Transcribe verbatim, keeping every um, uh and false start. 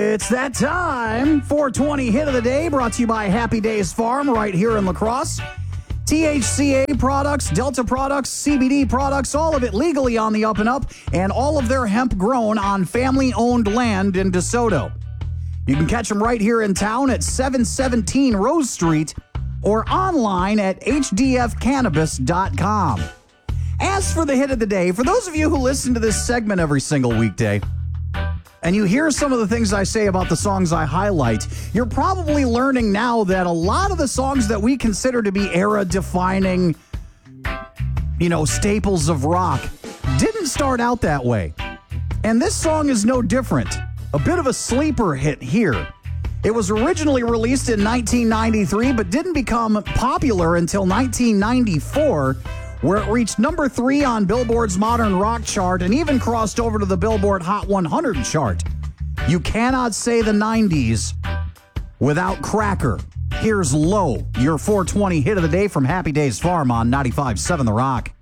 It's that time. four twenty hit of the day brought to you by Happy Days Farm right here in La Crosse. T H C A products, Delta products, C B D products, all of it legally on the up and up, and all of their hemp grown on family-owned land in DeSoto. You can catch them right here in town at seven seventeen Rose Street or online at h d f cannabis dot com. As for the hit of the day, for those of you who listen to this segment every single weekday, and you hear some of the things I say about the songs I highlight, you're probably learning now that a lot of the songs that we consider to be era-defining, you know, staples of rock didn't start out that way. And this song is no different. A bit of a sleeper hit here. It was originally released in nineteen ninety-three, but didn't become popular until nineteen ninety-four, where it reached number three on Billboard's Modern Rock chart and even crossed over to the Billboard Hot one hundred chart. You cannot say the nineties without Cracker. Here's Low, your four twenty hit of the day from Happy Days Farm on ninety-five point seven The Rock.